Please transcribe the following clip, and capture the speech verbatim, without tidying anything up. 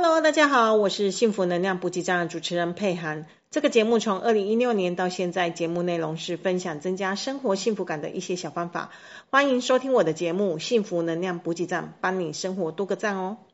Hello，大家好，我是幸福能量补给站的主持人佩涵。这个节目从二零一六年到现在，节目内容是分享增加生活幸福感的一些小方法。欢迎收听我的节目《幸福能量补给站》，帮你生活多个赞哦。